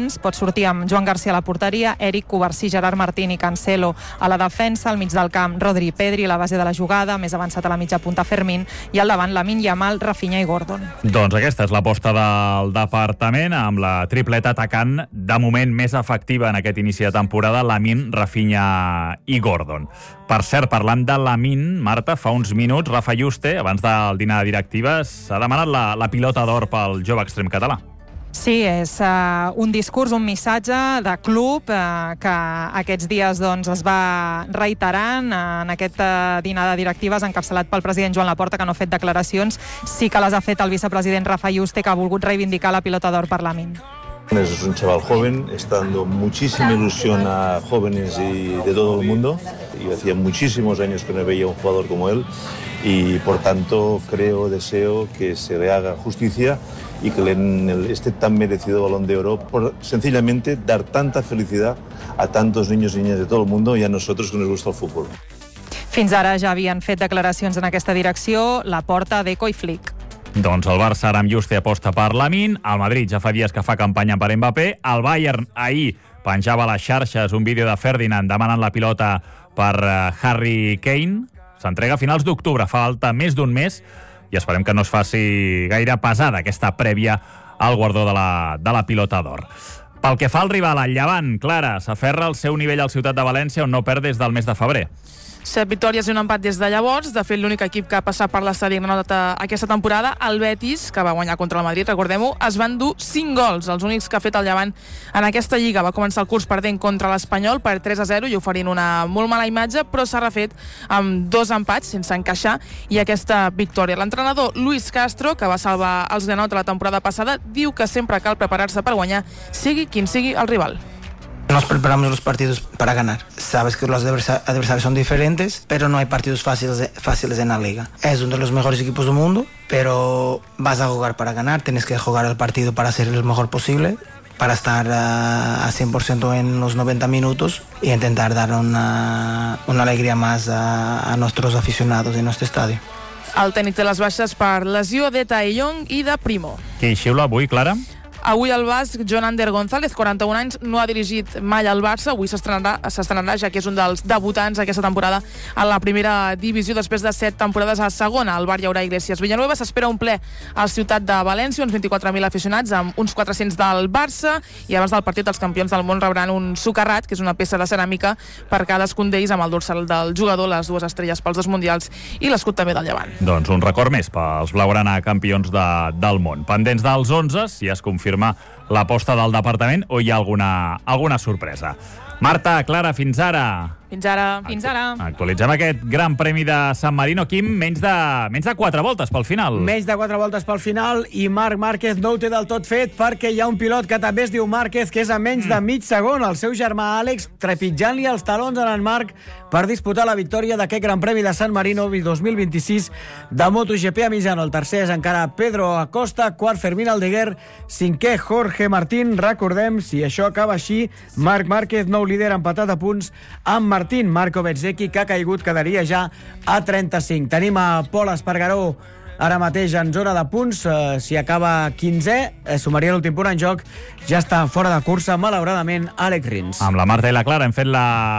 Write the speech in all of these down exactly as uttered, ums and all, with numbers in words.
suplents. Pot sortir amb Joan Garcia a la porteria, Eric, Covarsí, Gerard Martín i Cancelo a la defensa, al mig del camp Rodri i Pedri, a la base de la jugada, més avançat a la mitja punta Fermín, i al davant Lamine Yamal, Rafinha i Gordon. Doncs aquesta és l'aposta del departament, amb la tripleta atacant de moment més efectiva en aquest inici de temporada, Lamine, Rafinha i Gordon. Per cert, parlant de Lamine, Marta, fa uns minuts Rafa Yuste, abans del dinar de directives, ha demanat la, la pilota d'or pel jove extrem català. Sí, és uh, un discurs, un missatge de club uh, que aquests dies doncs, es va reiterant uh, en aquest uh, dinar de directives encapçalat pel president Joan Laporta, que no ha fet declaracions. Sí que les ha fet el vicepresident Rafa Yuste, que ha volgut reivindicar la pilota d'or per Lamine. Es un chaval joven, está dando muchísima ilusión a jóvenes y de todo el mundo. Y hacía muchísimos años que no veía un jugador como él y por tanto creo, deseo que se le haga justicia y que le den este tan merecido Balón de Oro por sencillamente dar tanta felicidad a tantos niños y niñas de todo el mundo y a nosotros que nos gusta el fútbol. Fins ara ja havien fet declaracions en aquesta direcció Laporta, Deco i Flick. Doncs el Barça ara amb Yuste aposta per Lamine, el Madrid ja fa dies que fa campanya per Mbappé, el Bayern ahir penjava a les xarxes un vídeo de Ferdinand demanant la pilota per Harry Kane, s'entrega a finals d'octubre, falta més d'un mes i esperem que no es faci gaire pesada aquesta prèvia al guardó de la, de la pilota d'or. Pel que fa al rival, el Llevant, Clara, s'aferra al seu nivell al Ciutat de València on no perd des del mes de febrer. Set victòries i un empat des de llavors. De fet, l'únic equip que ha passat per l'estadi Granota aquesta temporada, el Betis, que va guanyar contra el Madrid, recordem-ho, es van dur cinc gols, els únics que ha fet el Llevant en aquesta lliga. Va començar el curs perdent contra l'Espanyol per tres a zero i oferint una molt mala imatge, però s'ha refet amb dos empats sense encaixar i aquesta victòria. L'entrenador Luis Castro, que va salvar els Granota la temporada passada, diu que sempre cal preparar-se per guanyar, sigui quin sigui el rival. Nos preparamos los partidos para ganar. Sabes que los adversarios son diferentes, pero no hay partidos fáciles, fáciles en la liga. Es uno de los mejores equipos del mundo, pero vas a jugar para ganar, tienes que jugar el partido para ser el mejor posible, para estar uh, a cien por ciento en los noventa minutos y intentar dar una, una alegría más a, a nuestros aficionados en nuestro estadio. El tècnic té les baixes per lesió de Taillon i de Primo. Qui xiula avui, Clara? Avui el basc Jon Ander González, quaranta-un anys, no ha dirigit mai al Barça. Avui s'estrenarà, s'estrenarà ja que és un dels debutants aquesta temporada a la primera divisió després de set temporades a segona. Al bar hi haurà Iglesias Villanueva. S'espera un ple a la ciutat de València, uns vint-i-quatre mil aficionats amb uns quatre-cents del Barça, i abans del partit els campions del món rebran un socarrat, que és una peça de ceràmica per cadascun d'ells amb el dorsal del jugador, les dues estrelles pels dos mundials i l'escut també del Llevant. Doncs un record més pels blaugrana campions de, del món. Pendents dels onze, si es confirma l'aposta del departament o hi ha alguna, alguna sorpresa. Marta, Clara, fins ara. Fins ara. Fins ara. Actualitzem aquest Gran Premi de San Marino. Quim, menys de, menys de quatre voltes pel final. Menys de quatre voltes pel final i Marc Márquez no ho té del tot fet perquè hi ha un pilot que també es diu Márquez, que és a menys mm. de mig segon. El seu germà Àlex trepitjant-li els talons en en Marc per disputar la victòria d'aquest Gran Premi de San Marino dos mil vint-i-sis de MotoGP a Misano. El tercer és encara Pedro Acosta, quart Fermín Aldeguer, cinquè Jorge Martín. Recordem, si això acaba així, Marc Márquez nou líder empatat a punts amb Martín. Marco Bezzecchi, que ha caigut, quedaria ja a trenta-cinc. Tenim a Pol Espargaró ara mateix en zona de punts. Eh, si acaba quinzè, eh, sumaria l'últim punt en joc. Ja està fora de cursa, malauradament, Àlex Rins. Amb la Marta i la Clara hem fet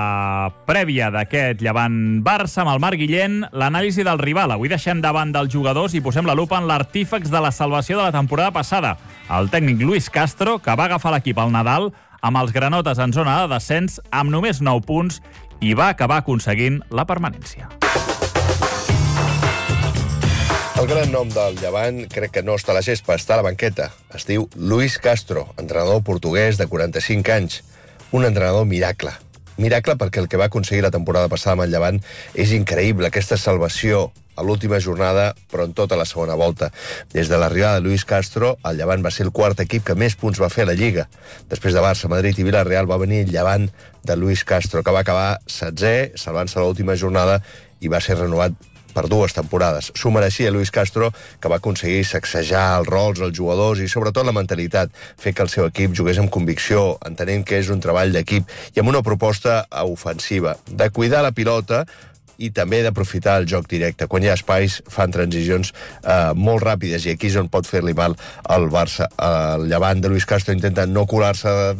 la prèvia d'aquest Llevant Barça amb el Marc Guillén, l'anàlisi del rival. Avui deixem davant dels jugadors i posem la lupa en l'artífex de la salvació de la temporada passada, el tècnic Luis Castro, que va agafar l'equip al Nadal amb els granotes en zona de descens amb només nou punts i va acabar aconseguint la permanència. El gran nom del Llevant crec que no està a la gespa, està a la banqueta. Es diu Luis Castro, entrenador portuguès de quaranta-cinc anys. Un entrenador miracle. Miracle perquè el que va aconseguir la temporada passada amb el Llevant és increïble, aquesta salvació a l'última jornada, però en tota la segona volta. Des de l'arribada de Luis Castro, el Llevant va ser el quart equip que més punts va fer a la Lliga. Després de Barça, Madrid i Villarreal va venir el Llevant de Luis Castro, que va acabar setzè, salvant-se a l'última jornada, i va ser renovat per dues temporades. S'ho mereixia Luis Castro, que va aconseguir sacsejar els rols, els jugadors i sobretot la mentalitat, fer que el seu equip jugués amb convicció, entenent que és un treball d'equip i amb una proposta ofensiva, de cuidar la pilota i també d'aprofitar el joc directe. Quan hi ha espais, fan transicions eh, molt ràpides i aquí és on pot fer-li mal al Barça. El Llevant de Luis Castro intenta no colar-se